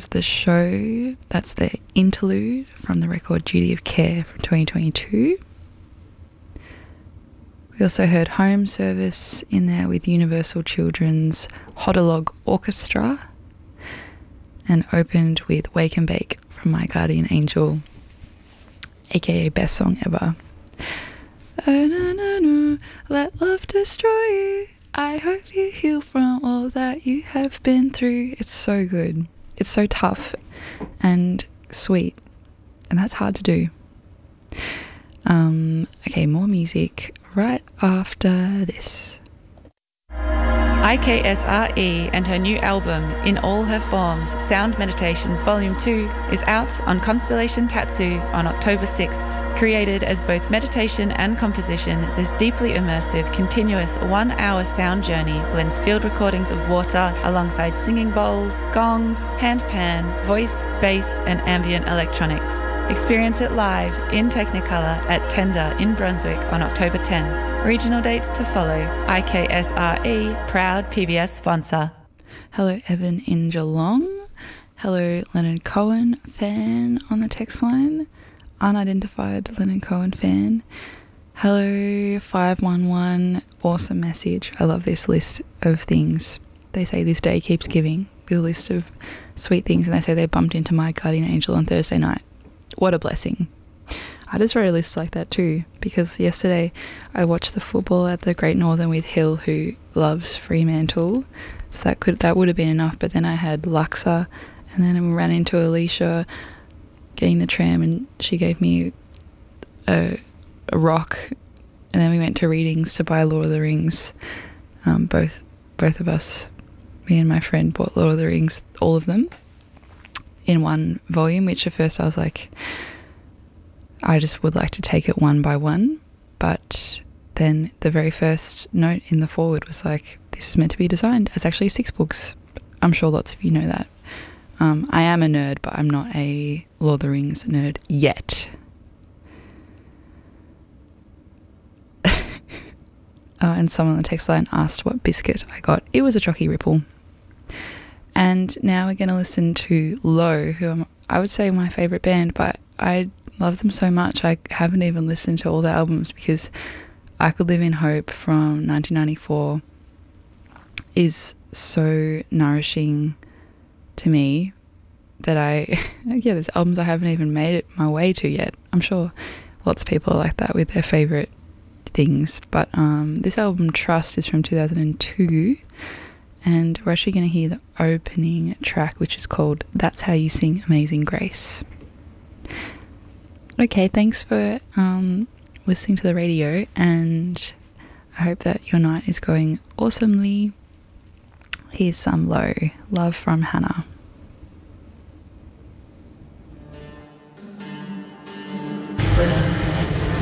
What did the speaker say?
of the show. That's the interlude from the record Duty of Care from 2022. We also heard Home Service in there with Universal Children's Hodalog Orchestra, and opened with Wake and Bake from My Guardian Angel, aka Best Song Ever. Oh, no, no, no, let love destroy you. I hope you heal from all that you have been through. It's so good. It's so tough and sweet, and that's hard to do. Okay, more music right after this. IKSRE and her new album, In All Her Forms, Sound Meditations Volume 2, is out on Constellation Tatsu on October 6th. Created as both meditation and composition, this deeply immersive, continuous 1-hour sound journey blends field recordings of water alongside singing bowls, gongs, handpan, voice, bass, and ambient electronics. Experience it live in Technicolor at Tender in Brunswick on October 10. Regional dates to follow. IKSRE, proud PBS sponsor. Hello, Evan in Geelong. Hello, Leonard Cohen fan on the text line. Unidentified Leonard Cohen fan. Hello, 511. Awesome message. I love this list of things. They say this day keeps giving, with a list of sweet things, and they say they bumped into My Guardian Angel on Thursday night. What a blessing. I just wrote a list like that too, because yesterday I watched the football at the Great Northern with Hill, who loves Fremantle, so that would have been enough. But then I had Luxa, and then I ran into Alicia getting the tram, and she gave me a rock, and then we went to readings to buy Lord of the Rings. Both of us, me and my friend, bought Lord of the Rings, all of them, in one volume, which at first I was like, I just would like to take it one by one, but then the very first note in the foreword was like, this is meant to be designed as actually 6 books. I'm sure lots of you know that. I am a nerd, but I'm not a Lord of the Rings nerd yet. And someone on the text line asked what biscuit I got. It was a Chocky Ripple. And now we're going to listen to Low, who I would say my favourite band, but I love them so much I haven't even listened to all the albums, because I Could Live in Hope from 1994 is so nourishing to me that there's albums I haven't even made it my way to yet. I'm sure lots of people are like that with their favourite things, but this album, Trust, is from 2002, and we're actually going to hear the opening track, which is called That's How You Sing Amazing Grace. Okay, thanks for listening to the radio, and I hope that your night is going awesomely. Here's some Low, Love from Hannah.